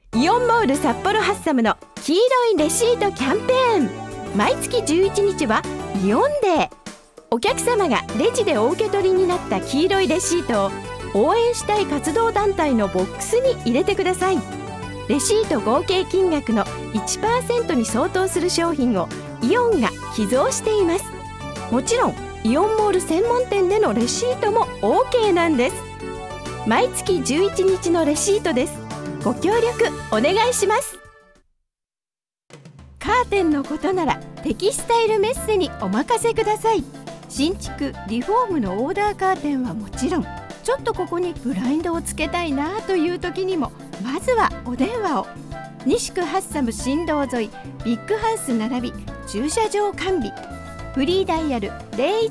イオンモール札幌ハッサムの黄色いレシートキャンペーン。毎月11日はイオンデー。お客様がレジでお受け取りになった黄色いレシートを応援したい活動団体のボックスに入れてください。レシート合計金額の 1% に相当する商品をイオンが寄贈しています。もちろんイオンモール専門店でのレシートも OK なんです。毎月11日のレシートです。ご協力お願いします。カーテンのことならテキスタイルメッセにお任せください。新築リフォームのオーダーカーテンはもちろん、ちょっとここにブラインドをつけたいなという時にもまずはお電話を。西区ハッサム新道沿いビッグハウス並び駐車場完備。フリーダイヤル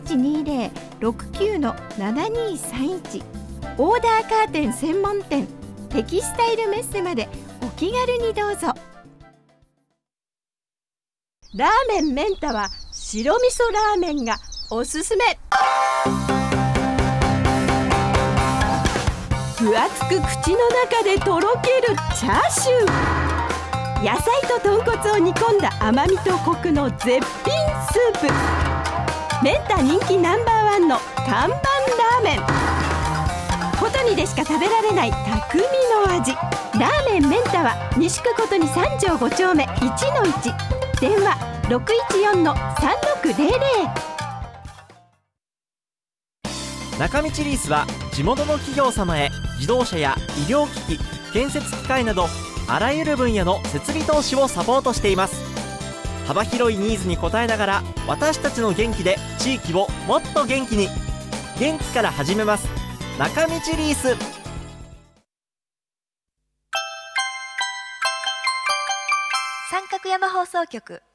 0120-69-7231。 オーダーカーテン専門店テキスタイルメッセまでお気軽にどうぞ。ラーメンメンタは白味噌ラーメンがおすすめ。分厚く口の中でとろけるチャーシュー。野菜と豚骨を煮込んだ甘みとコクの絶品スープ。メンタ人気ナンバーワンの看板ラーメン。コトニでしか食べられない匠の味。ラーメンメンタは西区コトニ3条5丁目 1-1。 電話 614-3600。 中道リースは地元の企業様へ自動車や医療機器、建設機械などあらゆる分野の設備投資をサポートしています。幅広いニーズに応えながら私たちの元気で地域をもっと元気に。元気から始めます。中道リース。 三角山放送局